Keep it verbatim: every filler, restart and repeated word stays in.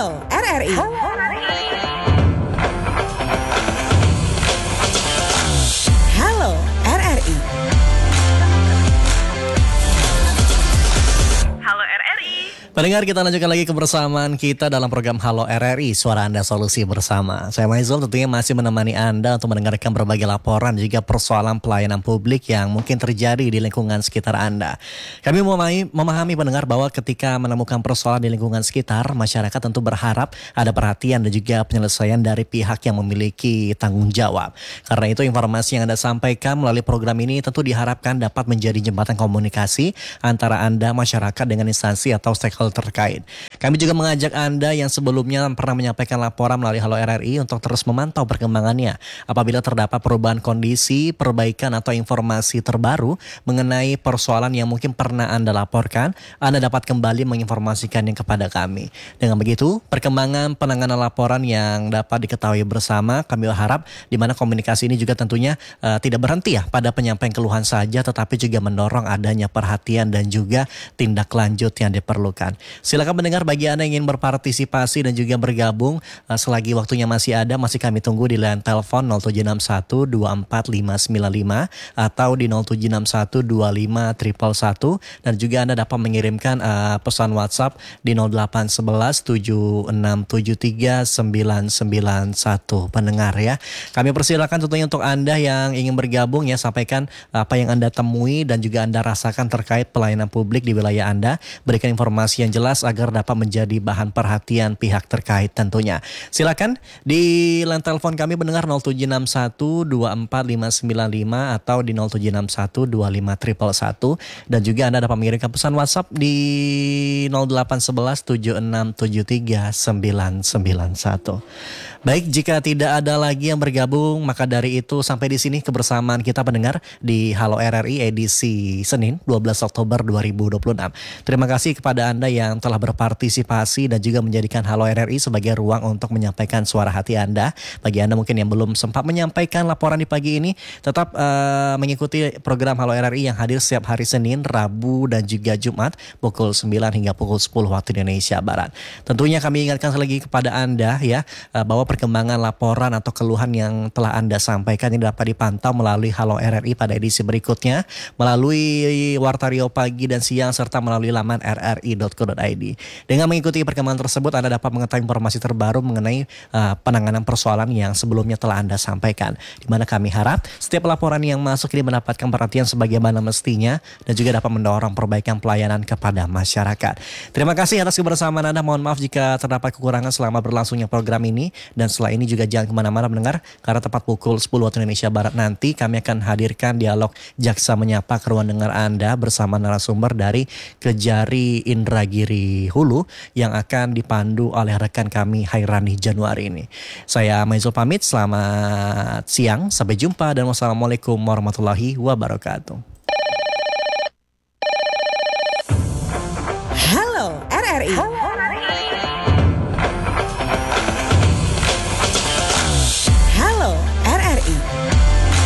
Halo R R I. Halo R R I. Halo R R I. Halo R R I. Pendengar, kita lanjutkan lagi kebersamaan kita dalam program Halo R R I, Suara Anda Solusi Bersama. Saya Maizul tentunya masih menemani Anda untuk mendengarkan berbagai laporan juga persoalan pelayanan publik yang mungkin terjadi di lingkungan sekitar Anda. Kami memahami, memahami pendengar bahwa ketika menemukan persoalan di lingkungan sekitar, masyarakat tentu berharap ada perhatian dan juga penyelesaian dari pihak yang memiliki tanggung jawab. Karena itu informasi yang Anda sampaikan melalui program ini tentu diharapkan dapat menjadi jembatan komunikasi antara Anda, masyarakat dengan instansi atau stakeholder terkait. Kami juga mengajak Anda yang sebelumnya pernah menyampaikan laporan melalui Halo R R I untuk terus memantau perkembangannya. Apabila terdapat perubahan kondisi, perbaikan atau informasi terbaru mengenai persoalan yang mungkin pernah Anda laporkan, Anda dapat kembali menginformasikannya kepada kami. Dengan begitu, perkembangan penanganan laporan yang dapat diketahui bersama, kami berharap di mana komunikasi ini juga tentunya uh, tidak berhenti ya pada penyampaian keluhan saja, tetapi juga mendorong adanya perhatian dan juga tindak lanjut yang diperlukan. Silakan mendengar bagi Anda yang ingin berpartisipasi dan juga bergabung uh, selagi waktunya masih ada, masih kami tunggu di line telepon nol tujuh enam satu dua empat lima sembilan lima atau di nol tujuh enam satu dua lima satu satu satu, dan juga Anda dapat mengirimkan uh, pesan WhatsApp di nol delapan satu satu tujuh enam tujuh tiga sembilan sembilan satu. Pendengar ya, kami persilakan tentunya untuk Anda yang ingin bergabung ya, sampaikan apa yang Anda temui dan juga Anda rasakan terkait pelayanan publik di wilayah Anda. Berikan informasi yang jelas agar dapat menjadi bahan perhatian pihak terkait tentunya. Silakan di line telepon kami pendengar nol tujuh enam satu dua empat lima sembilan lima atau di nol tujuh enam satu dua lima satu satu satu, dan juga Anda dapat mengirimkan pesan WhatsApp di nol delapan satu satu tujuh enam tujuh tiga sembilan sembilan satu. Baik, jika tidak ada lagi yang bergabung, maka dari itu sampai di sini kebersamaan kita pendengar di Halo R R I edisi Senin dua belas Oktober dua ribu dua puluh enam. Terima kasih kepada Anda yang telah berpartisipasi dan juga menjadikan Halo R R I sebagai ruang untuk menyampaikan suara hati Anda. Bagi Anda mungkin yang belum sempat menyampaikan laporan di pagi ini, tetap uh, mengikuti program Halo R R I yang hadir setiap hari Senin, Rabu, dan juga Jumat pukul sembilan hingga pukul sepuluh waktu Indonesia Barat. Tentunya kami ingatkan sekali lagi kepada Anda ya, uh, bahwa perkembangan laporan atau keluhan yang telah Anda sampaikan ini dapat dipantau melalui Halo R R I pada edisi berikutnya, melalui Warta Riau Pagi dan Siang, serta melalui laman r r i dot co dot i d. Dengan mengikuti perkembangan tersebut, Anda dapat mengetahui informasi terbaru mengenai uh, penanganan persoalan yang sebelumnya telah Anda sampaikan. Di mana kami harap setiap laporan yang masuk ini mendapatkan perhatian sebagaimana mestinya dan juga dapat mendorong perbaikan pelayanan kepada masyarakat. Terima kasih atas kebersamaan Anda. Mohon maaf jika terdapat kekurangan selama berlangsungnya program ini. Dan setelah ini juga jangan kemana-mana mendengar, karena tepat pukul sepuluh waktu Indonesia Barat nanti kami akan hadirkan dialog Jaksa Menyapa ke ruang dengar Anda bersama narasumber dari Kejari Indragiri Hulu yang akan dipandu oleh rekan kami Hairani Januari ini. Saya Maizul pamit, selamat siang, sampai jumpa dan wassalamualaikum warahmatullahi wabarakatuh. Halo R R I. Halo.